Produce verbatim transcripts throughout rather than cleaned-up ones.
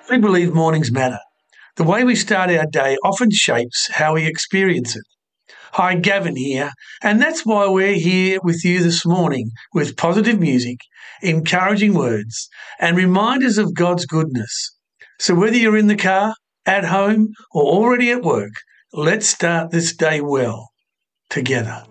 We believe mornings matter. The way we start our day often shapes how we experience it. Hi, Gavin here, and that's why we're here with you this morning with positive music, encouraging words, and reminders of God's goodness. So whether you're in the car, at home, or already at work, let's start this day well together.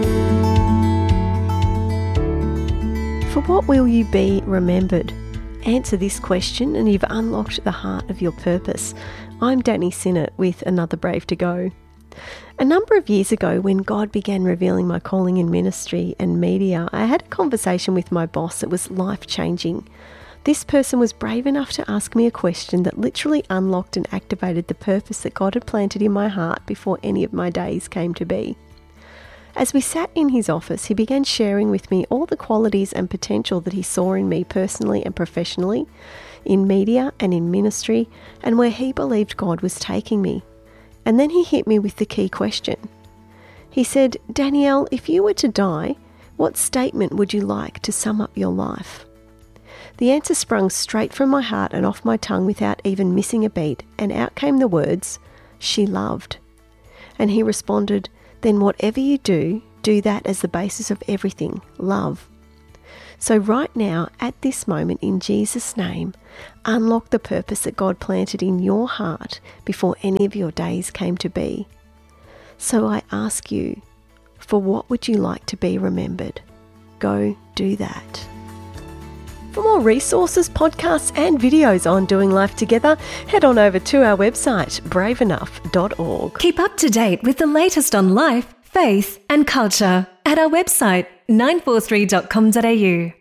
For what will you be remembered? Answer this question and you've unlocked the heart of your purpose. I'm Danny Sinnott with Another Brave to Go. A number of years ago, when God began revealing my calling in ministry and media, I had a conversation with my boss that was life-changing. This person was brave enough to ask me a question that literally unlocked and activated the purpose that God had planted in my heart before any of my days came to be. As we sat in his office, he began sharing with me all the qualities and potential that he saw in me personally and professionally, in media and in ministry, and where he believed God was taking me. And then he hit me with the key question. He said, "Danielle, if you were to die, what statement would you like to sum up your life?" The answer sprung straight from my heart and off my tongue without even missing a beat, and out came the words, "She loved." And he responded, "Then whatever you do, do that as the basis of everything, love." So right now, at this moment, in Jesus' name, unlock the purpose that God planted in your heart before any of your days came to be. So I ask you, for what would you like to be remembered? Go do that. For more resources, podcasts and videos on doing life together, head on over to our website, brave enough dot org. Keep up to date with the latest on life, faith and culture at our website, nine four three dot com dot a u.